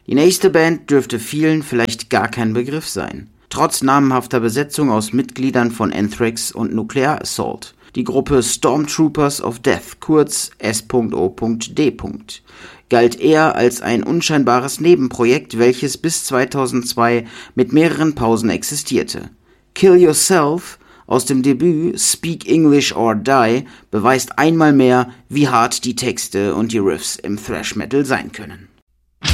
Die nächste Band dürfte vielen vielleicht gar kein Begriff sein. Trotz namenhafter Besetzung aus Mitgliedern von Anthrax und Nuclear Assault. Die Gruppe Stormtroopers of Death, kurz S.O.D., galt eher als ein unscheinbares Nebenprojekt, welches bis 2002 mit mehreren Pausen existierte. Kill Yourself aus dem Debüt Speak English or Die beweist einmal mehr, wie hart die Texte und die Riffs im Thrash Metal sein können.